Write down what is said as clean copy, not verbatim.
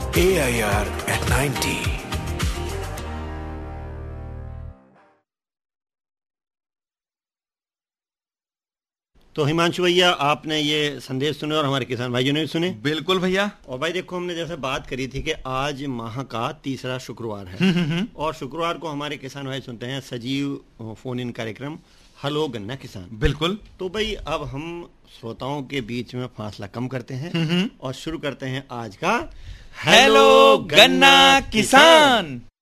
AIR at 90. तो हिमांशु भैया, आपने ये संदेश सुने और हमारे किसान भाइयों ने भी सुने। बिल्कुल भैया। और भाई देखो, हमने जैसे बात करी थी कि आज माह का तीसरा शुक्रवार है और शुक्रवार को हमारे किसान भाई सुनते हैं सजीव फोन इन कार्यक्रम हेलो गन्ना किसान। बिल्कुल। तो भाई अब हम श्रोताओं के बीच में फासला कम करते हैं और शुरू करते हैं आज का हेलो गन्ना किसान।